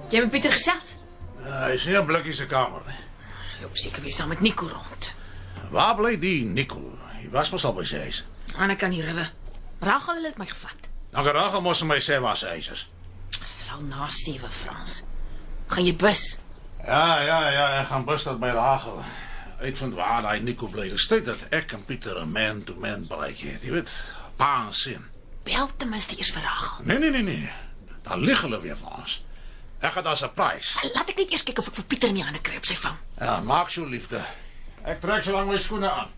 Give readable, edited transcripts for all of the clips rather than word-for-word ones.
Jy het met Pieter gesels? Hy is nie 'n blikkie se kamer nie. Jy loop seker weer saam met Nico rond. Waar bly die Nico? Hy was mos al by sy huis. Aan die kant die riwe. Rachel het my gevat. Dan kan Rachel mos my sê waar sy huis is. Sal na 7 Frans. Gaan jy bus? Ja, ek gaan bus tot by Rachel. Uitvind waar daai Nico bly. Dit tyd dat ek en Pieter 'n man-to-man beleidjie het, jy weet. Pa en seun. Bel ten minste eers vir Rachel. Nee. Dan lig hulle weer vir ons. Ek gaan daar 'n surprise. Laat ek net eers kyk of ek vir Pieter in die hande kry op sy foon. Ja, maak so liefde. Ek trek so lank my skoene aan.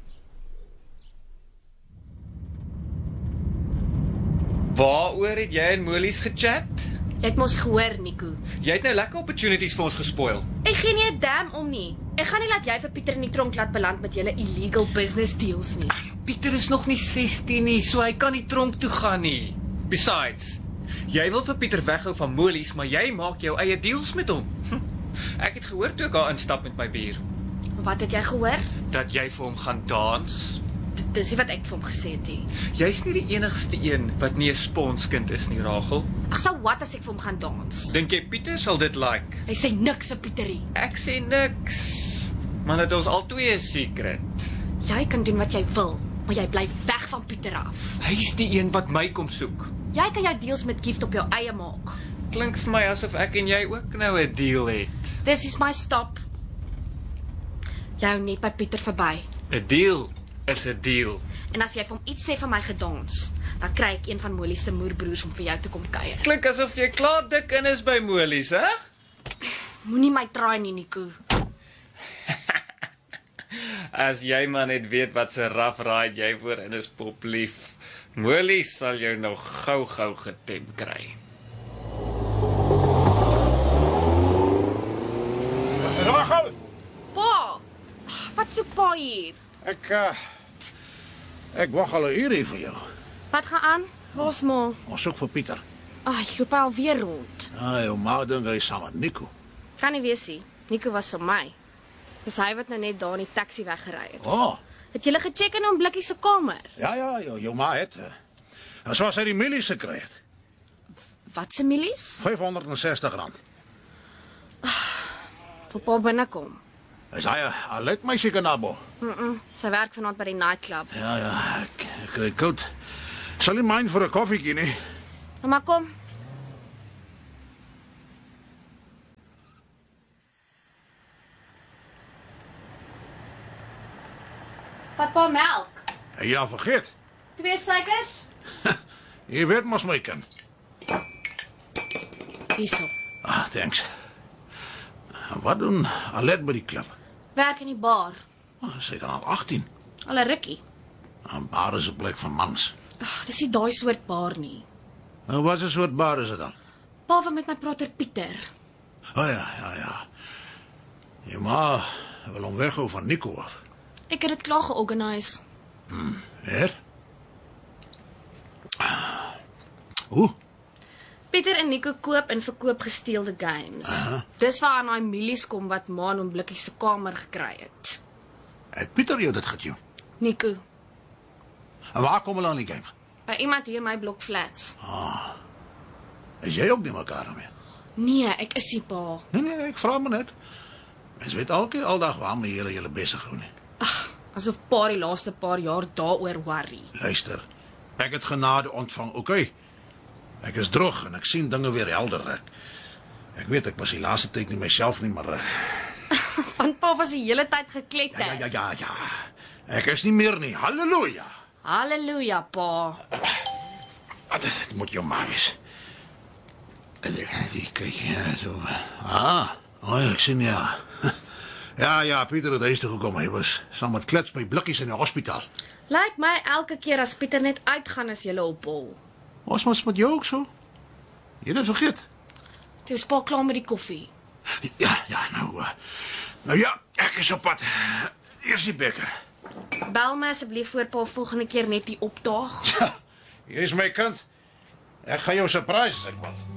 Waaroor het jy en Molies gechat? Jy het mos gehoor, Nico. Jy het nou lekker opportunities vir ons gespoil. Ek gee nie 'n damn om nie. Ek gaan nie laat jy vir Pieter in die tronk laat beland met julle illegal business deals nie. Pieter is nog nie 16 nie, so hy kan nie tronk toe gaan nie. Besides, jy wil vir Pieter weghou van Molies, maar jy maak jou eie deals met hom. Ek het gehoor toe ek daar instap met my bier, Wat het jy gehoor? dat jy vir hom gaan dans. Dis nie wat ek vir hom gesê het nie. Jy's nie die enigste een wat nie 'n sponskind is nie, Rachel. Ag, sou wat as ek vir hom gaan dans? Dink jy Pieter sal dit like? Hy sê niks vir Pieterie. Ek sê niks. Maar dit is al twee 'n secret. Jy kan doen wat jy wil, maar jy bly weg van Pieter af. Hy's die een wat my kom soek. Jy kan jou deals met Gift op jou eie maak. Klink vir my asof ek en jy ook nou 'n deal het. This is my stop. Jy hou net by Pieter verby. 'n Deal is 'n deal. En as jy vir hom iets sê van my gedans, dan kry ek een van Molly se moerbroers om vir jou te kom kuier. Klink asof jy klaar dik in is by Molies, hè? Moenie my try nie, Nico. As jy maar net weet wat se rough ride jy voorin is, poplief. Molies sal jou nog gou getem kry. Rachel, Pa! Wat soek pa hier? ek wag al 'n uur hier vir jou. Wat gaan aan? Waar's ma? Ons soek vir Pieter. Ek loop alweer rond. Jou ma dink hy is saam met Nico. Kan nie wees nie. Nico was op my. Dis hy wat nou net daar in die taxi weggery het. Oh, Het julle gecheck in hom blikkie se kamer? ja, jou ma het. Soos hy die milies gekry het. Wat se milies? R560. Wil pa binnekom? Is hy 'n lid meisie kanabo? Sy werk vanaand by die nightclub. Ja, ek kry koud. Sal nie mind vir 'n koffietjie nie. Maar kom. Papa, melk. En jy dan vergeet. 2 suikers? Jy weet mos my kind. Hierso. Thanks. Wat doen Alet by die klub? Werk in die bar. Sy dan al 18. Al 'n rukkie. 'n Bar is 'n plek van mans. Ag, dis nie daai soort bar nie. Nou, wat 'n soort bar is dit dan? Pa wil met my praat oor Pieter. Ja. Jy ma wil hom weghou van Nico af. Ek het dit klaar georganiseer. Het? Hoe? Pieter en Nico koop en verkoop gesteelde games. Dis waar aan daai milies kom wat ma in hom blikkie se kamer gekry het. Het Pieter jou dit gedoen? Nico, En waar kom hulle aan die games? by iemand hier in my blok flats. Is jy ook nie mekaar daarmee? Nee, ek is nie pa. Nee, ek vra maar net. Mens weet aldag waarmee julle besig hou nie. Asof pa die laaste paar jaar daaroor worry. Luister, ek het genade ontvang, okay? Ek is droog en ek sien dinge weer helder. Ek weet ek was die laaste tyd nie myself nie, maar Want pa was die hele tyd gekletter. ja. Ek is nie meer nie. Halleluja. Halleluja, pa. Dit moet jou ma wees. Die kyk ja, so. Ek sien ja. Ja, Pieter het huis toe gekom. Hy was saam met klets by blikkies in die hospitaal. Lyk my elke keer as Pieter net uitgaan as julle op hol. Was mos met jou ook so? Jy het dit vergeet. Toe is pa klaar met die koffie. Ja, nou ja, ek is op pad. Eers die beker. Bel my asseblief voor pa volgende keer net die opdaag. Jy is my kind. Ek gaan jou surprise, ek wil.